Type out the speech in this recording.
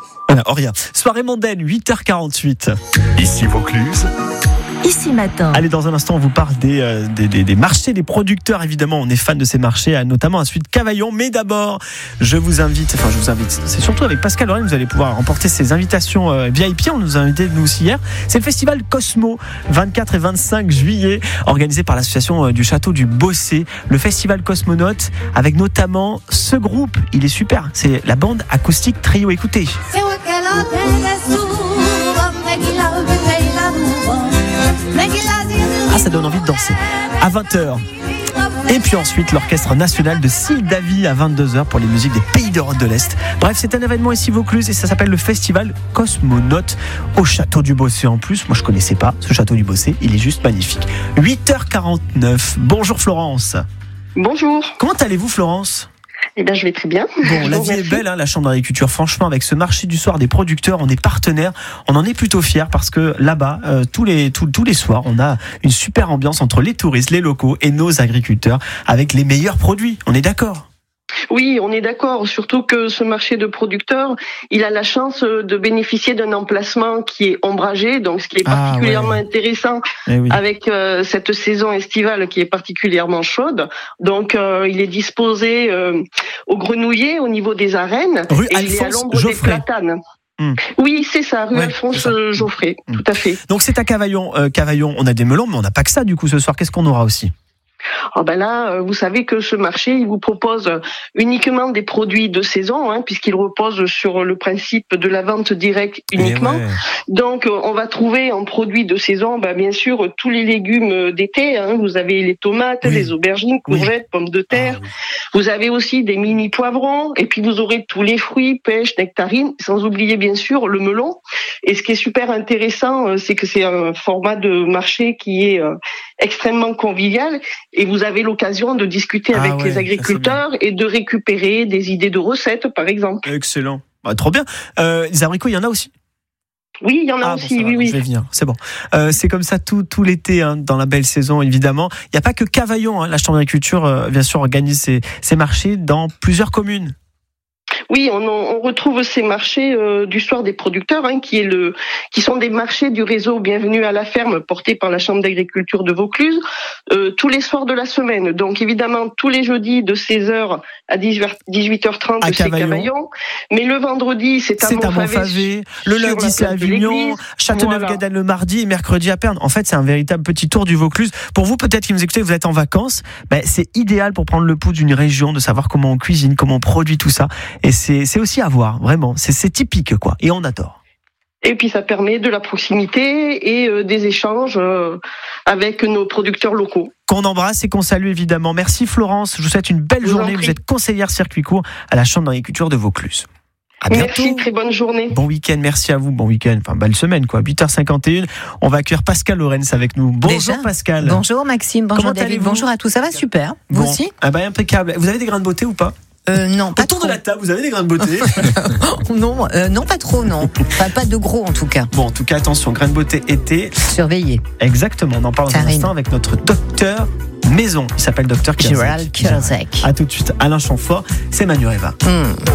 Voilà, Auria. Soirée mondaine, 8h48. Ici Vaucluse. Ici Matin. Allez, dans un instant, on vous parle des marchés, des producteurs. Évidemment, on est fan de ces marchés, notamment à Suite Cavaillon. Mais d'abord, je vous invite, c'est surtout avec Pascal Lorraine, vous allez pouvoir remporter ces invitations VIP. On nous a invités, nous aussi, hier. C'est le festival Cosmo, 24 et 25 juillet, organisé par l'association du Château du Bossé. Le festival Cosmonaute, avec notamment ce groupe. Il est super. C'est la bande acoustique Trio. Écoutez. Ah, ça donne envie de danser. À 20h. Et puis ensuite, l'Orchestre National de Sildavie à 22h pour les musiques des pays d'Europe de l'Est. Bref, c'est un événement ici Vaucluse et ça s'appelle le Festival Cosmonaute au Château du Bossé. En plus, moi je connaissais pas ce Château du Bossé, il est juste magnifique. 8h49. Bonjour Florence. Bonjour. Comment allez-vous Florence ? Eh bien, je vais très bien. Bon, la vie est belle, la Chambre d'agriculture. Franchement, avec ce marché du soir des producteurs, on est partenaires. On en est plutôt fiers parce que là-bas, tous les soirs, on a une super ambiance entre les touristes, les locaux et nos agriculteurs avec les meilleurs produits. On est d'accord ? Oui, on est d'accord, surtout que ce marché de producteurs, il a la chance de bénéficier d'un emplacement qui est ombragé, donc ce qui est particulièrement intéressant avec cette saison estivale qui est particulièrement chaude. Donc il est disposé au Grenouiller, au niveau des arènes, rue et Alphonse il est à l'ombre Geoffrey. des platanes. Oui, c'est ça, rue Alphonse Geoffrey, tout à fait. Donc c'est à Cavaillon. Cavaillon, on a des melons, mais on n'a pas que ça du coup ce soir. Qu'est-ce qu'on aura aussi ? Oh ben là, vous savez que ce marché, il vous propose uniquement des produits de saison, puisqu'il repose sur le principe de la vente directe uniquement. Donc, on va trouver en produits de saison, bien sûr, tous les légumes d'été. Vous avez les tomates, les aubergines, courgettes, pommes de terre. Vous avez aussi des mini poivrons, et puis vous aurez tous les fruits, pêches, nectarines, sans oublier bien sûr le melon. Et ce qui est super intéressant, c'est que c'est un format de marché qui est extrêmement convivial. Et vous avez l'occasion de discuter avec les agriculteurs et de récupérer des idées de recettes, par exemple. Excellent. Trop bien. Les abricots, il y en a aussi ? Oui, il y en a aussi, oui. Je vais venir, c'est bon. C'est comme ça tout l'été, dans la belle saison, évidemment. Il n'y a pas que Cavaillon, la Chambre d'agriculture, bien sûr, organise ces marchés dans plusieurs communes. Oui, on retrouve ces marchés du soir des producteurs, qui sont des marchés du réseau Bienvenue à la ferme porté par la Chambre d'agriculture de Vaucluse, tous les soirs de la semaine. Donc évidemment, tous les jeudis de 16h à 18h30, c'est Cavaillon. Mais le vendredi, c'est à Montfavet. Le lundi, c'est à Avignon. Châteauneuf-Guédane le mardi et mercredi à Pernes. En fait, c'est un véritable petit tour du Vaucluse. Pour vous, peut-être qui nous écoutez, vous êtes en vacances. C'est idéal pour prendre le pouls d'une région, de savoir comment on cuisine, comment on produit tout ça. Et c'est aussi à voir, vraiment. C'est typique, quoi. Et on adore. Et puis ça permet de la proximité et des échanges avec nos producteurs locaux. Qu'on embrasse et qu'on salue évidemment. Merci Florence, je vous souhaite une belle journée. Vous êtes conseillère circuit court à la Chambre d'agriculture de Vaucluse. À bientôt. Merci, très bonne journée. Bon week-end, merci à vous. Bon week-end, belle semaine, 8h51. On va accueillir Pascal Lorraine avec nous. Bonjour Pascal. Bonjour Maxime, bonjour David, bonjour à tous. Ça va super. Vous aussi ? Impeccable. Vous avez des grains de beauté ou pas ? Non, pas autour trop. de la table, vous avez des grains de beauté? Non, pas trop, non. Pas de gros, en tout cas. Bon, en tout cas, attention, grains de beauté été. Surveillez. Exactement, on en parle dans un instant avec notre docteur maison. Il s'appelle docteur Gérald Kurzek. A tout de suite, Alain Chamfort, c'est Manu Reva.